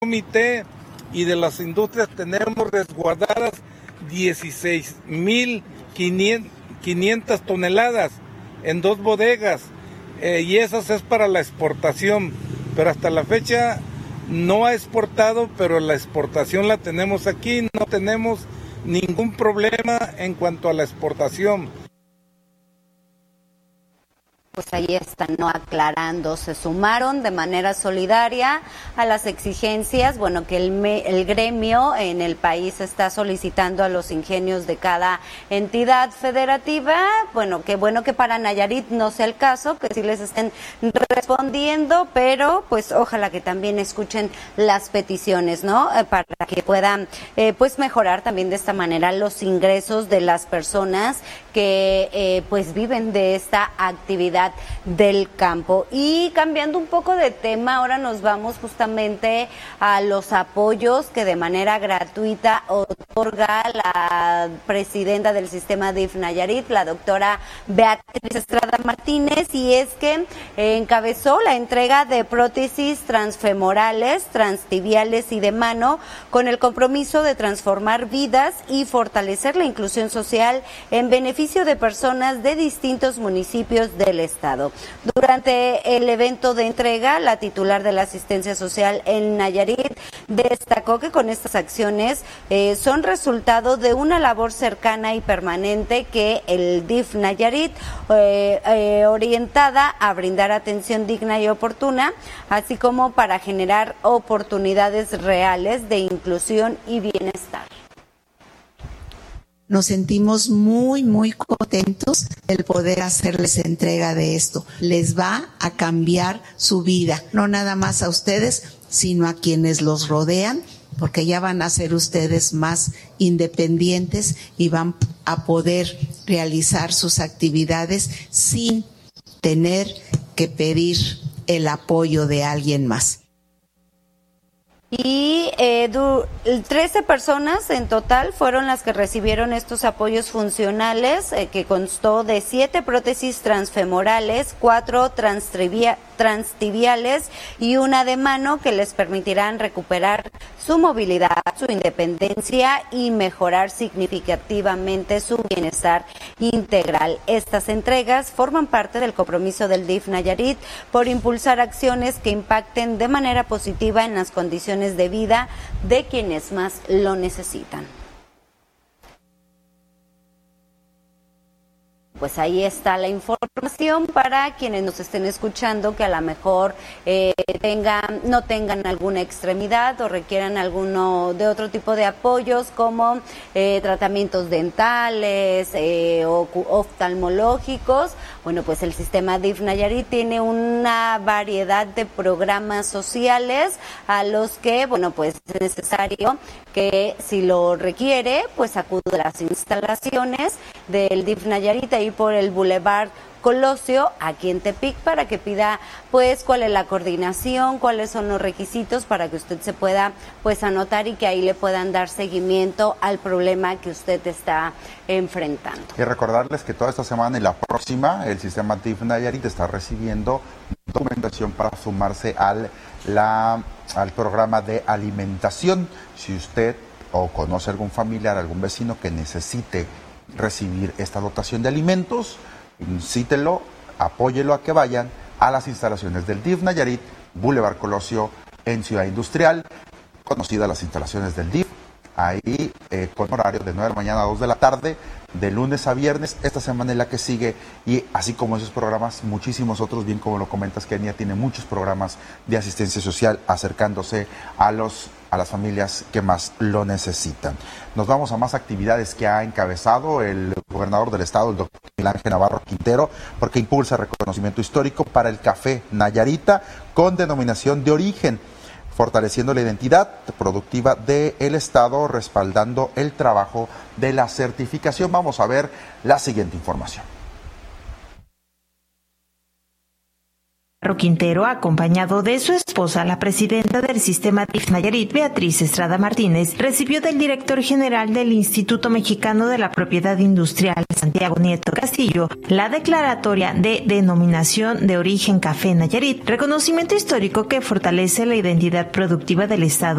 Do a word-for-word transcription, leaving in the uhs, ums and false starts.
comité y de las industrias tenemos resguardadas dieciséis mil quinientas toneladas en dos bodegas, eh, y esas es para la exportación, pero hasta la fecha no ha exportado, pero la exportación la tenemos aquí, no tenemos ningún problema en cuanto a la exportación. Pues ahí están, ¿no?, aclarando, se sumaron de manera solidaria a las exigencias, bueno, que el, me, el gremio en el país está solicitando a los ingenios de cada entidad federativa. Bueno, qué bueno que para Nayarit no sea el caso, que sí les estén respondiendo, pero pues ojalá que también escuchen las peticiones, ¿no?, eh, para que puedan eh, pues mejorar también de esta manera los ingresos de las personas que eh, pues viven de esta actividad del campo. Y cambiando un poco de tema, ahora nos vamos justamente a los apoyos que de manera gratuita otorga la presidenta del sistema D I F Nayarit, la doctora Beatriz Estrada Martínez, y es que eh, encabezó la entrega de prótesis transfemorales, transtibiales y de mano con el compromiso de transformar vidas y fortalecer la inclusión social en beneficio de personas de distintos municipios del estado. Durante el evento de entrega, la titular de la asistencia social en Nayarit destacó que con estas acciones eh, son resultado de una labor cercana y permanente que el D I F Nayarit eh, eh, orientada a brindar atención digna y oportuna, así como para generar oportunidades reales de inclusión y bienestar. Nos sentimos muy, muy contentos del poder hacerles entrega de esto. Les va a cambiar su vida, no nada más a ustedes, sino a quienes los rodean, porque ya van a ser ustedes más independientes y van a poder realizar sus actividades sin tener que pedir el apoyo de alguien más. Y eh, trece personas en total fueron las que recibieron estos apoyos funcionales, eh, que constó de siete prótesis transfemorales, cuatro transtibiales y una de mano, que les permitirán recuperar su movilidad, su independencia y mejorar significativamente su bienestar integral. Estas entregas forman parte del compromiso del D I F Nayarit por impulsar acciones que impacten de manera positiva en las condiciones de vida de quienes más lo necesitan. Pues ahí está la información para quienes nos estén escuchando que a lo mejor eh, tengan, no tengan alguna extremidad o requieran alguno de otro tipo de apoyos como eh, tratamientos dentales eh, o oftalmológicos. Bueno, pues el sistema D I F Nayarit tiene una variedad de programas sociales a los que, bueno, pues es necesario que si lo requiere, pues acude a las instalaciones del D I F Nayarit ahí por el Boulevard Colosio, aquí en Tepic, para que pida pues cuál es la coordinación, cuáles son los requisitos para que usted se pueda pues anotar y que ahí le puedan dar seguimiento al problema que usted está enfrentando. Y recordarles que toda esta semana y la próxima el sistema D I F Nayarit está recibiendo documentación para sumarse al, la, al programa de alimentación. Si usted o conoce algún familiar, algún vecino que necesite recibir esta dotación de alimentos, incítelo, apóyelo a que vayan a las instalaciones del D I F Nayarit, Boulevard Colosio, en Ciudad Industrial, conocidas las instalaciones del D I F, ahí eh, con horario de nueve de la mañana a dos de la tarde, de lunes a viernes, esta semana es la que sigue, y así como esos programas, muchísimos otros, bien como lo comentas, Kenia tiene muchos programas de asistencia social acercándose a los a las familias que más lo necesitan. Nos vamos a más actividades que ha encabezado el gobernador del estado, el doctor Miguel Ángel Navarro Quintero, porque impulsa reconocimiento histórico para el café Nayarita con denominación de origen, fortaleciendo la identidad productiva del estado, respaldando el trabajo de la certificación. Vamos a ver la siguiente información. Quintero, acompañado de su esposa, la presidenta del sistema D I F Nayarit, Beatriz Estrada Martínez, recibió del director general del Instituto Mexicano de la Propiedad Industrial, Santiago Nieto Castillo, la declaratoria de denominación de origen Café Nayarit, reconocimiento histórico que fortalece la identidad productiva del estado